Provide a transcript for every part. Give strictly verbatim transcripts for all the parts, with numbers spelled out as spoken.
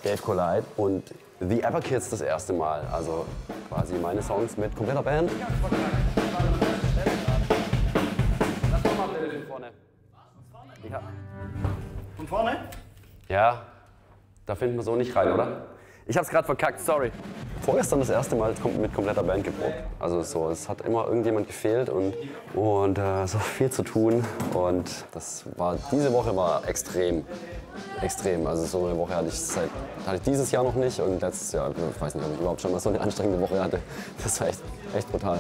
Dave Collide und The Everkids das erste Mal. Also quasi meine Songs mit kompletter Band. Lass doch mal bitte von vorne. Ja. Von vorne? Ja, da finden wir so nicht rein, oder? Ich hab's gerade verkackt, sorry. Vorgestern das erste Mal mit kompletter Band geprobt. Also so, es hat immer irgendjemand gefehlt und, und äh, so viel zu tun. Und das war, diese Woche war extrem, extrem. Also so eine Woche hatte ich, seit, hatte ich dieses Jahr noch nicht und letztes Jahr, ich weiß nicht, ob ich überhaupt schon mal so eine anstrengende Woche hatte. Das war echt, echt brutal.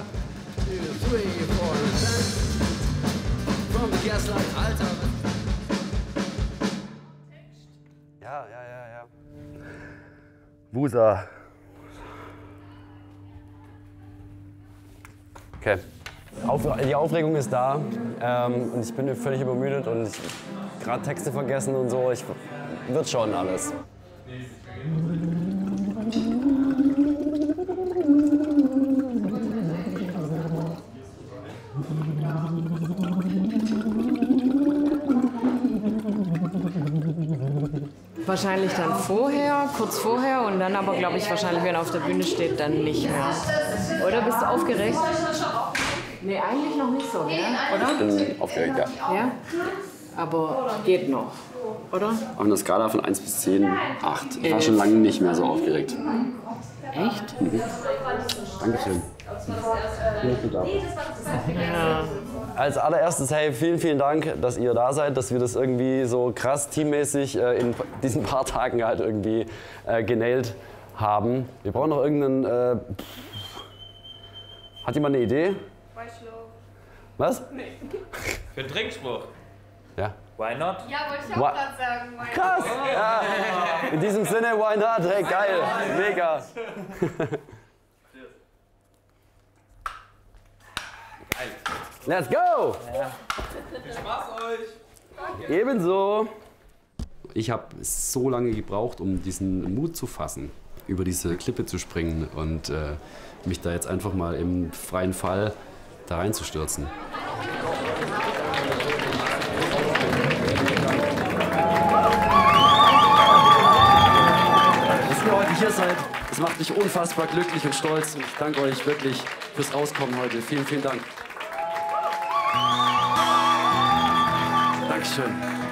Ja, ja, ja, ja. Wusa. Okay. Auf, die Aufregung ist da ähm, und ich bin völlig übermüdet und gerade Texte vergessen und so. Ich wird schon alles. Wahrscheinlich dann vorher, kurz vorher und dann aber, glaube ich, wahrscheinlich, wenn er auf der Bühne steht, dann nicht mehr. Oder bist du aufgeregt? Nee, eigentlich noch nicht so, ne? Oder? Ich bin aufgeregt, ja. Ja? Aber geht noch, oder? Auf einer Skala von eins bis zehn, acht. Ich war schon lange nicht mehr so aufgeregt. Echt? Mhm. Dankeschön. Ja. Als allererstes, hey, vielen, vielen Dank, dass ihr da seid, dass wir das irgendwie so krass teammäßig äh, in diesen paar Tagen halt irgendwie äh, genailt haben. Wir brauchen noch irgendeinen... Äh, hat jemand eine Idee? Was? Nee. Für einen Trinkspruch? Ja. Why not? Ja, wollte ich auch Why? gerade sagen. Why Krass! Ja. In diesem Sinne, why not? Hey, geil, mega. Let's go! Ja. Viel Spaß euch! Ebenso. Ich habe so lange gebraucht, um diesen Mut zu fassen, über diese Klippe zu springen und äh, mich da jetzt einfach mal im freien Fall da reinzustürzen. Dass ihr heute hier seid, das macht mich unfassbar glücklich und stolz und ich danke euch wirklich fürs Rauskommen heute. Vielen, vielen Dank. Dankeschön.